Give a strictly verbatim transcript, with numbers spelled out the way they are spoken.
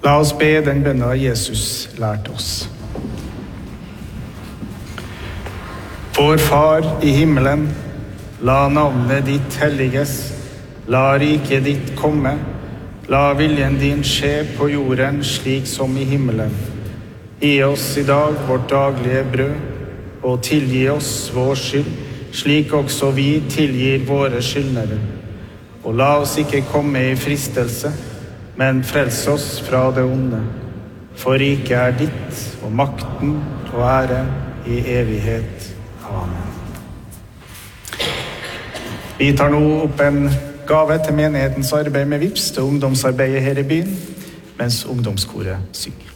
La oss be den bønna Jesus lærte oss. Vår Far i himmelen, la navnet ditt helliges, la riket ditt komme, la viljen din skje på jorden slik som i himmelen. Gi oss i dag vårt daglige brød, og tilgi oss vår skyld, slik også vi tilgir våre skyldnere. Og la oss ikke komme i fristelse, men frels oss fra det onde. For riket er ditt, og makten og ære i evighet. Amen. Vi tar nå opp en gave til menighetens arbeid med Vips til ungdomsarbeidet her i byen, mens ungdomskoret synger.